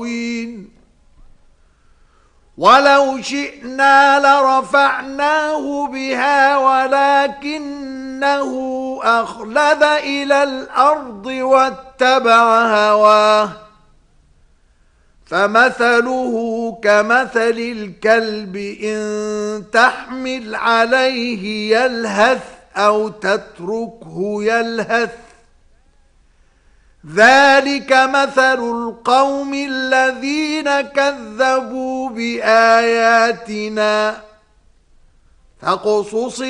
ولو شئنا لرفعناه بها ولكنه أخلد إلى الأرض واتبع هواه فمثله كمثل الكلب إن تحمل عليه يلهث أو تتركه يلهث ذلك مثل القوم الذين كذبوا بآياتنا فاقصص